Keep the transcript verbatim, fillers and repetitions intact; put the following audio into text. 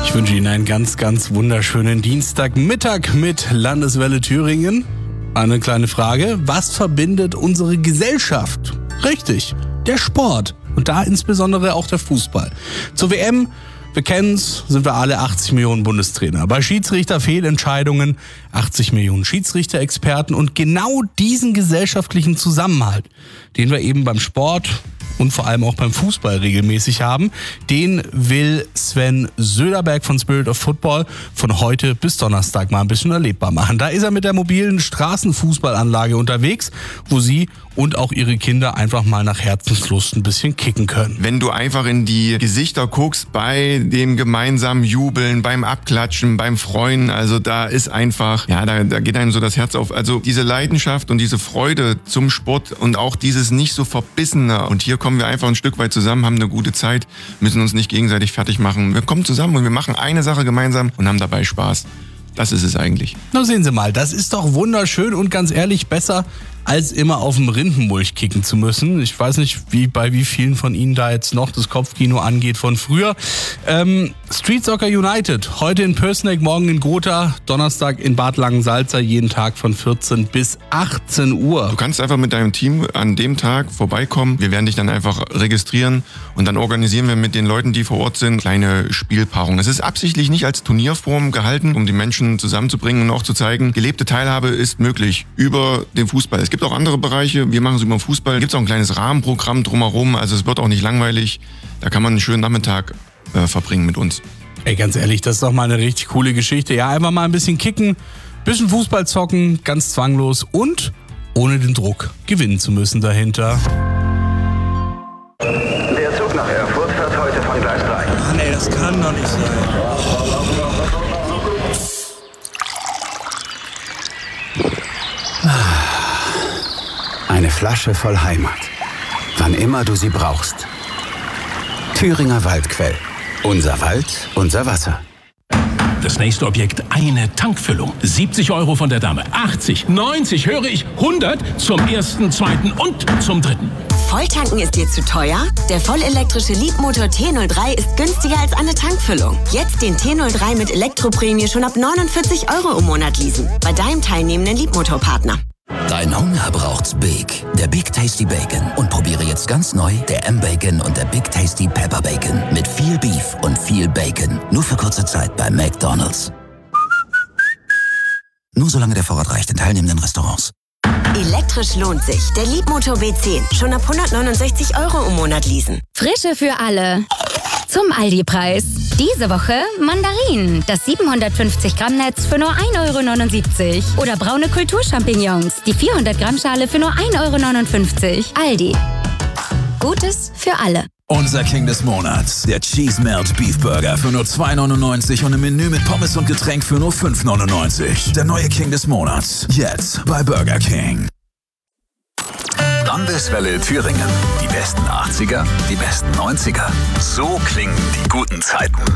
Ich wünsche Ihnen einen ganz, ganz wunderschönen Dienstagmittag mit Landeswelle Thüringen. Eine kleine Frage: Was verbindet unsere Gesellschaft? Richtig, der Sport. Und da insbesondere auch der Fußball. Zur W M, wir kennen's, sind wir alle achtzig Millionen Bundestrainer. Bei Schiedsrichterfehlentscheidungen achtzig Millionen Schiedsrichterexperten. Und genau diesen gesellschaftlichen Zusammenhalt, den wir eben beim Sport und vor allem auch beim Fußball regelmäßig haben, den will Sven Söderberg von Spirit of Football von heute bis Donnerstag mal ein bisschen erlebbar machen. Da ist er mit der mobilen Straßenfußballanlage unterwegs, wo Sie und auch Ihre Kinder einfach mal nach Herzenslust ein bisschen kicken können. Wenn du einfach in die Gesichter guckst bei dem gemeinsamen Jubeln, beim Abklatschen, beim Freuen, also da ist einfach, ja, da, da geht einem so das Herz auf. Also diese Leidenschaft und diese Freude zum Sport und auch dieses nicht so verbissene. Und hier kommen wir einfach ein Stück weit zusammen, haben eine gute Zeit, müssen uns nicht gegenseitig fertig machen. Wir kommen zusammen und wir machen eine Sache gemeinsam und haben dabei Spaß. Das ist es eigentlich. Na, sehen Sie mal, das ist doch wunderschön und ganz ehrlich besser, als immer auf dem Rindenmulch kicken zu müssen. Ich weiß nicht, wie bei wie vielen von Ihnen da jetzt noch das Kopfkino angeht von früher. Ähm, Street Soccer United, heute in Pößneck, morgen in Gotha, Donnerstag in Bad Langensalza, jeden Tag von vierzehn bis achtzehn Uhr. Du kannst einfach mit deinem Team an dem Tag vorbeikommen. Wir werden dich dann einfach registrieren und dann organisieren wir mit den Leuten, die vor Ort sind, kleine Spielpaarungen. Es ist absichtlich nicht als Turnierform gehalten, um die Menschen zusammenzubringen und auch zu zeigen, gelebte Teilhabe ist möglich über den Fußball. Es gibt auch andere Bereiche, wir machen es über den Fußball. Es gibt auch ein kleines Rahmenprogramm drumherum, also es wird auch nicht langweilig. Da kann man einen schönen Nachmittag äh, verbringen mit uns. Ey, ganz ehrlich, das ist doch mal eine richtig coole Geschichte. Ja, einfach mal ein bisschen kicken, bisschen Fußball zocken, ganz zwanglos und ohne den Druck gewinnen zu müssen dahinter. Der Zug nach Erfurt fährt heute von Gleis drei. Ah, nee, das kann doch nicht sein. Eine Flasche voll Heimat. Wann immer du sie brauchst. Thüringer Waldquell. Unser Wald, unser Wasser. Das nächste Objekt, eine Tankfüllung. siebzig Euro von der Dame. achtzig, neunzig, höre ich, hundert zum ersten, zweiten und zum dritten. Volltanken ist dir zu teuer? Der vollelektrische Leapmotor T null drei ist günstiger als eine Tankfüllung. Jetzt den T null drei mit Elektroprämie schon ab neunundvierzig Euro im Monat leasen. Bei deinem teilnehmenden Leapmotor-Partner. Dein Hunger braucht's Big. Der Big Tasty Bacon. Und probiere jetzt ganz neu der M-Bacon und der Big Tasty Pepper Bacon. Mit viel Beef und viel Bacon. Nur für kurze Zeit bei McDonald's. Nur solange der Vorrat reicht in teilnehmenden Restaurants. Elektrisch lohnt sich. Der Leapmotor B zehn. Schon ab hundertneunundsechzig Euro im Monat leasen. Frische für alle. Zum Aldi-Preis. Diese Woche Mandarinen. Das siebenhundertfünfzig Gramm Netz für nur ein Euro neunundsiebzig. Oder braune Kulturchampignons. Die vierhundert Gramm Schale für nur ein Euro neunundfünfzig. Aldi. Gutes für alle. Unser King des Monats, der Cheese Melt Beef Burger für nur zwei neunundneunzig und im Menü mit Pommes und Getränk für nur fünf neunundneunzig. Der neue King des Monats, jetzt bei Burger King. Landeswelle Thüringen. Die besten achtziger, die besten neunziger. So klingen die guten Zeiten.